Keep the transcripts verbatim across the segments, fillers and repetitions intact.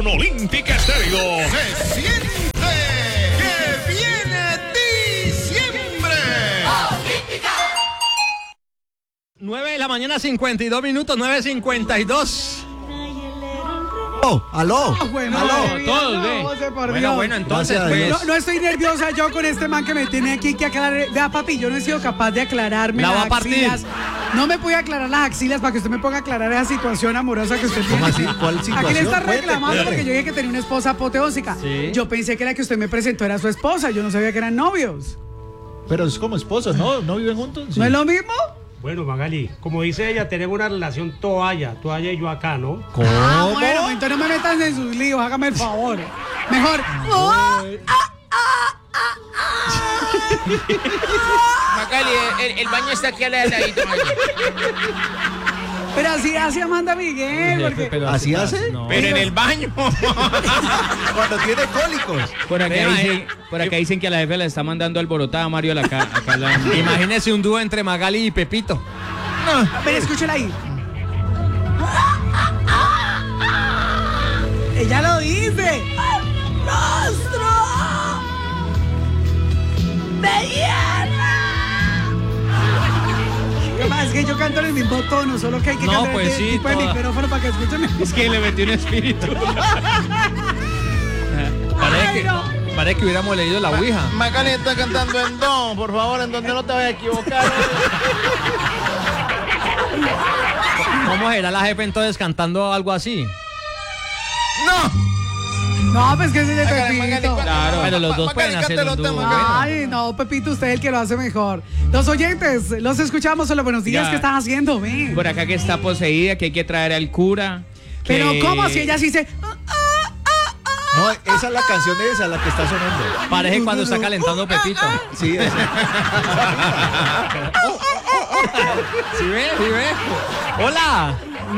Olímpica Estéreo. Se siente que viene diciembre. Olímpica. nueve de la mañana, cincuenta y dos minutos, nueve cincuenta y dos. Oh, aló. Ah, bueno, aló, no, todos, ve. José, por Bueno, Dios. bueno, entonces, Gracias a pues. No, no estoy nerviosa yo con este man que me tiene aquí que aclarar. Vea, papi, yo no he sido capaz de aclararme La va las a partir. axilas. No me puede aclarar las axilas para que usted me ponga a aclarar esa situación amorosa que usted tiene. ¿Cómo así? ¿Cuál ¿A situación? quién está Cuente, reclamando? cuente. Porque yo dije que tenía una esposa apoteósica. Sí. Yo pensé que la que usted me presentó era su esposa. Yo no sabía que eran novios. Pero es como esposos, ¿no? ¿No viven juntos? Sí. ¿No es lo mismo? Bueno, Magali, como dice ella, tenemos una relación toalla, toalla y yo acá, ¿no? ¿Cómo? Ah, bueno, entonces no me metan en sus líos, hágame el favor. Mejor. Oh, ah, ah, ah, ah. Magali, el, el baño está aquí al ladito. Pero así hace Amanda Miguel, porque Pero ¿Así hace? No. Pero en el baño. Cuando tiene cólicos. Por acá, Vea, dicen, eh, por acá dicen que a la jefe le está mandando alborotada a Mario a la ca- acá la- Imagínese un dúo entre Magali y Pepito. A ver, escúchela ahí. Ella lo dice. ¡Rostro! ¡De hierro! Lo que pasa es que yo canto en el mismo tono, solo que hay que No, cambiar pues de sí, tipo de toda. micrófono para que escuchen. Es que le metió un espíritu. Parece Ay, que, no. parece que hubiéramos leído la Ouija. Magali está cantando en do, por favor, en donde no te vayas a equivocar. ¿Cómo será la jefe entonces cantando algo así? No, pues que ese es Magali, Magali, Pepito. ¿cuál- Claro, pero los dos Magali, pueden hacer cántalo un usted, dúo. Magali. Ay, no, Pepito, usted es el que lo hace mejor. Los oyentes, los escuchamos. Hola, buenos días. Ya. ¿Qué estás haciendo, ven? Por acá que está poseída, que hay que traer al cura. Pero, que- ¿cómo si ella sí dice? "Ah, ah, ah, ah"? No, esa es la canción de esa, la que está sonando. Parece cuando está calentando Pepito. Sí, esa. ¿Sí ve? ¿Sí ve? ¡Hola!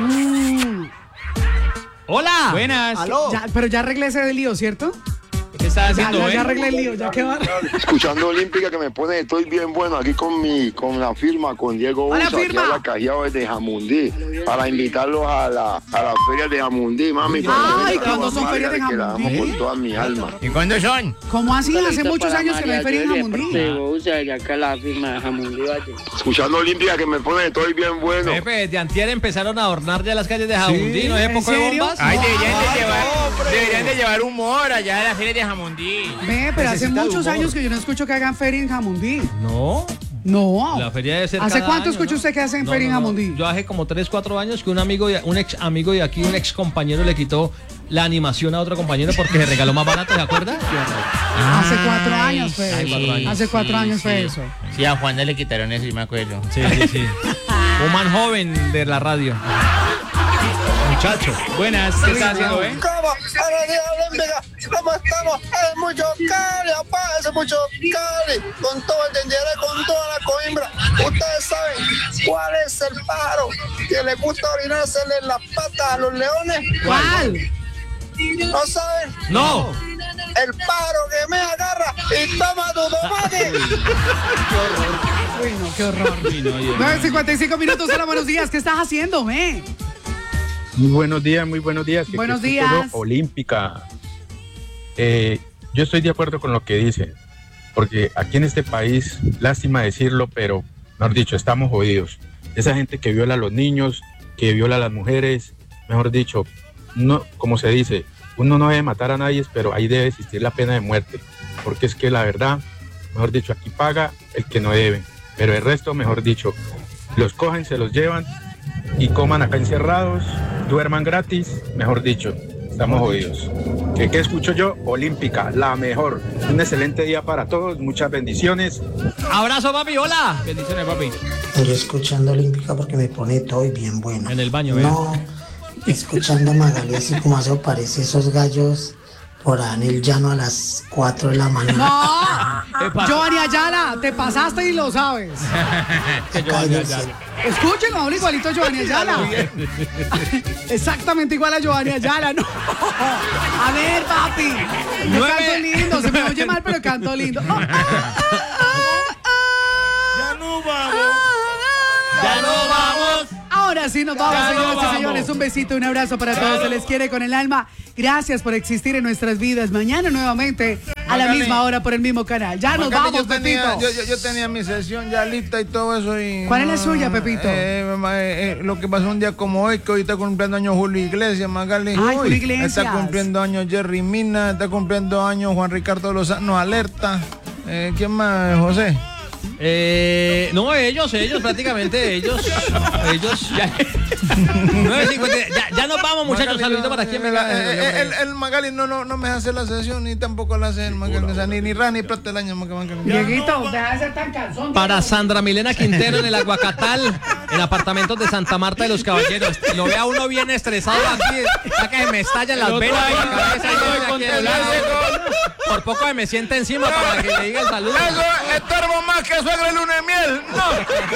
¡Hola! Buenas. Aló. Ya, pero ya arreglé ese lío, ¿cierto? ¿Qué estás Ya, haciendo, ya, eh? ya arreglé el lío, ya que va. Escuchando Olímpica que me pone, estoy bien bueno aquí con mi, con la firma, con Diego Hola, Usa, aquí firma. a la Cajiao desde Jamundí, para invitarlos a la, a la feria de Jamundí, mami. para que Ay, vengan ¿cuándo a son ferias de María, que la Jamundí? amo con toda mi alma. ¿Y cuándo son? ¿Cómo así? Hace muchos años que no hay feria en Jamundí. Escuchando Olímpica que me pone, estoy bien bueno. Jefe, desde antier empezaron a adornar ya las calles de Jamundí, ¿no es ¿En poco de serio? bombas? Ay, deberían de Ay, llevar, hombre. deberían de llevar humor allá a la feria de Jamundí. Ve, pero hace Necesita muchos humor. años que yo no escucho que hagan feria en Jamundí. No, No. la feria debe ser ¿Hace cada cuánto año, escucha ¿no? usted que hacen No, feria en no, no. Jamundí? Yo hace como tres, cuatro años que un amigo, de- un ex amigo de aquí, un ex compañero le quitó la animación a otro compañero porque se regaló más barato, ¿se acuerda? Hace cuatro años fue Ay, eso. cuatro años. Hace cuatro Sí, años fue sí. eso. Sí, a Juan le quitaron eso, yo me acuerdo. Sí, sí, sí. Un man joven de la radio. Muchacho. Buenas. ¿Qué estás haciendo, eh? ¿Cómo? Buenos días, Olímpica. ¿Cómo estamos? Hay mucho cali, papá, hace mucho cali. Con todo el tendere, con toda la coimbra. Ustedes saben cuál es el pájaro que le gusta orinársele en las patas a los leones. ¿Cuál? ¿No saben? ¡No! El pájaro que me agarra y toma tu tomate. Uy, no, qué horror. nueve cincuenta y cinco minutos, hola, buenos días. ¿Qué estás haciendo, me? Muy buenos días, muy buenos días. Que Buenos aquí escucho días. Olímpica. Eh, yo estoy de acuerdo con lo que dice, porque aquí en este país, lástima decirlo, pero, mejor dicho, estamos jodidos. Esa gente que viola a los niños, que viola a las mujeres, mejor dicho, no, como se dice, uno no debe matar a nadie, pero ahí debe existir la pena de muerte, porque es que la verdad, mejor dicho, aquí paga el que no debe, pero el resto, mejor dicho, los cogen, se los llevan y coman acá encerrados, duerman gratis, mejor dicho, estamos jodidos. ¿Qué, qué escucho yo? Olímpica, la mejor. Un excelente día para todos, muchas bendiciones. Abrazo, papi, hola. Bendiciones, papi. Yo escuchando Olímpica porque me pone todo y bien bueno. En el baño, ¿eh? No, escuchando a Magali así como eso parece esos gallos por ahí en el llano a las cuatro de la mañana. No, Giovanni Ayala, te pasaste y lo sabes. Escúchenlo, habla igualito a Giovanni Ayala. Exactamente igual a Giovanni Ayala, no. A ver, papi. Yo Nueve. canto lindo, se me oye mal, pero canto lindo. Ya no vamos. Ya no vamos. Ahora Ahora sí nos vamos, Ya nos señoras y vamos. señores. Un besito, un abrazo para todos. Se les quiere con el alma. Gracias por existir en nuestras vidas. Mañana nuevamente a la Magali. misma hora por el mismo canal. Ya nos Magali, vamos, yo tenía, Pepito. yo, yo- yo tenía mi sesión ya lista y todo eso. Y, ¿Cuál es la suya, Pepito? Eh, mamá, eh, eh, lo que pasó un día como hoy, que hoy está cumpliendo años Julio Iglesias, Magali. Ay, Julio Iglesias. Está cumpliendo años Jerry Mina, está cumpliendo años Juan Ricardo Lozano Alerta. Eh, ¿Quién más, José? Eh, no, ellos, ellos, prácticamente ellos. Ellos. Ya, nueve cincuenta, ya, ya nos vamos, muchachos. Magali, Saludito no, para quien eh, venga. eh, eh, El, el Magali no, no, no me hace la sesión ni tampoco la hace el Magali. O sea, ni, ni Rani plata el año. Magali. Dieguito, deja de ser tan cansón. Para Sandra Milena Quintero en el Aguacatal, en apartamentos de Santa Marta de los Caballeros. Lo vea uno bien estresado aquí, ya que se me estallan las venas por la cabeza. y aquí al lado. Por poco se me sienta encima para que le diga el saludo. Eso estorbo más que suegra el lunes de miel. No.